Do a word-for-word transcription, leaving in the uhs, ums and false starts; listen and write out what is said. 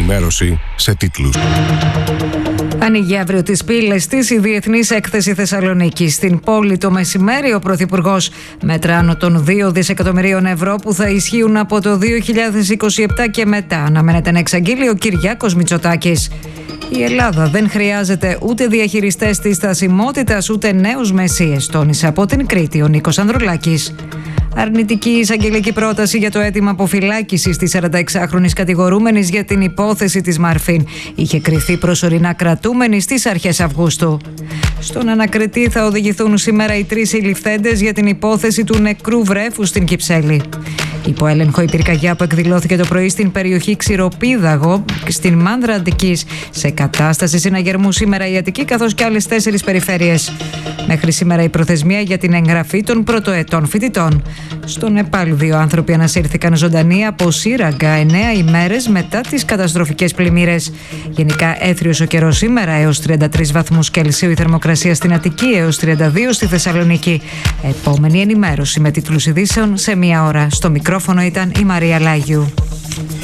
ενημέρωση σε τίτλους. Ανοίγει αύριο τις πύλες της η Διεθνής Έκθεση Θεσσαλονίκη. Στην πόλη το μεσημέρι ο Πρωθυπουργός μέτρα άνω των δύο δισεκατομμυρίων ευρώ που θα ισχύουν από το δύο χιλιάδες είκοσι επτά και μετά. Αναμένεται να εξαγγείλει ο Κυριάκος Μητσοτάκης. Η Ελλάδα δεν χρειάζεται ούτε διαχειριστές της στασιμότητας ούτε νέους μεσίες, τόνισε από την Κρήτη ο Νίκος Ανδρουλάκης. Αρνητική εισαγγελική πρόταση για το αίτημα αποφυλάκησης της σαρανταεξάχρονης κατηγορούμενης για την υπόθεση της Μαρφίν. Είχε κριθεί προσωρινά κρατούμενη στις αρχές Αυγούστου. Στον ανακριτή θα οδηγηθούν σήμερα οι τρεις συλληφθέντες για την υπόθεση του νεκρού βρέφου στην Κυψέλη. Υπό έλεγχο η πυρκαγιά που εκδηλώθηκε το πρωί στην περιοχή Ξηροπίδαγο, στην Μάνδρα Αντικής, σε κατάσταση συναγερμού σήμερα η Αττική καθώς και άλλες τέσσερις περιφέρειες. Μέχρι σήμερα η προθεσμία για την εγγραφή των πρωτοετών φοιτητών. Στο Νεπάλ, δύο άνθρωποι ανασύρθηκαν ζωντανοί από σύραγγα εννέα ημέρες μετά τις καταστροφικές πλημμύρες. Γενικά έθριος ο καιρός σήμερα, έως τριάντα τρεις βαθμούς Κελσίου η θερμοκρασία στην Αττική, έως τριάντα δύο στη Θεσσαλονίκη. Επόμενη ενημέρωση με τίτλους ειδήσεων σε μία ώρα. Στο μικρόφωνο ήταν η Μαρία Λάγιου.